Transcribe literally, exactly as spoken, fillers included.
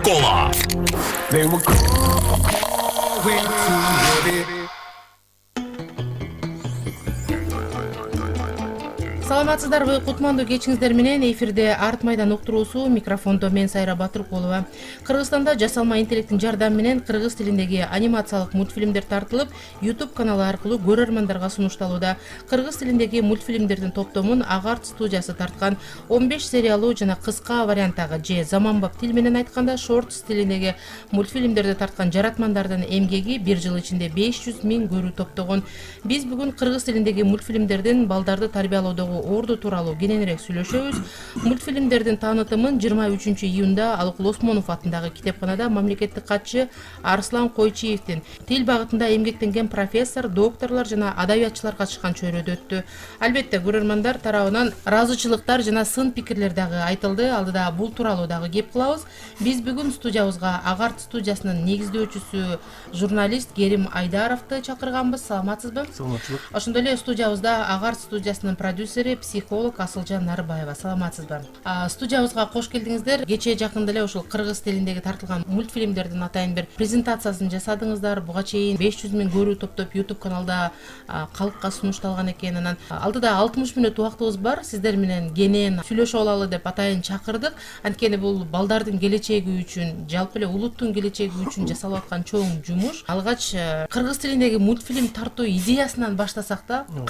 кола. They were going to heavy. Саламатсыздарбы, кутмандуу кечиңиздер менен эфирде Арт майдан уктуруусу, микрофондо мен Сайра Батыркулова. Кыргызстанда жасалма интеллекттин жардамы менен кыргыз тилиндеги анимациялык мультфильмдер тартылып, YouTube каналы аркылуу көрөрмандарга сунушталууда. Кыргыз тилиндеги мультфильмдердин топтомун Агарт студиясы тарткан он беш сериялуу жана кыска варианттагы же заманбап тил менен айтканда шорт стилиндеги мультфильмдерди тарткан жаратмандардын эмгеги бир жыл ичинде беш жүз миң көрүү топтогон. Биз бүгүн кыргыз тилиндеги мультфильмдердин балдарды тарбиялоодогу орду тууралуу кененирээк сүйлөшөбүз. Мультфильмдердин таанытымын жыйырма үчүнчү июнда Алыкул Осмонов атындагы китепканада мамлекеттик катчы Арслан Койчиевдин тил багытында эмгектенген профессор, докторлор жана адабиятчылар катышкан чөйрөдө өттү. Албетте, көрөрмандар тарабынан ыраазычылыктар жана сын пикирлер дагы айтылды. Алдыда бул тууралуу дагы кеп кылабыз. Биз бүгүн студиябызга Агарт студиясынын негиздөөчүсү журналист Керим Айдаровду чакырганбыз. Саламатсызбы? Саламатчылык. Ошондой эле студиябызда Агарт студиясынын продюсери, психолог Асылжан Нарыбаева. Саламатсызбы? Студиябызга кош келдиңиздер. Кечээ жакында эле ушул кыргыз тилиндеги тартылган мультфильмдердин атайын бир презентациясын жасадыңыздар. Буга чейин беш жүз миң көрүү топтоп YouTube каналда калкка сунушталган экен. Анан алдыда алтымыш мүнөт убактыбыз бар. Сиздер менен кенен сүйлөшүп алалы деп атайын чакырдык. Анткени бул балдардын келечеги үчүн, жалпы эле улуттун келечеги үчүн жасалып аткан чоң жумуш. Алгач кыргыз тилиндеги мультфильм тартуу идеясынан баштасак да,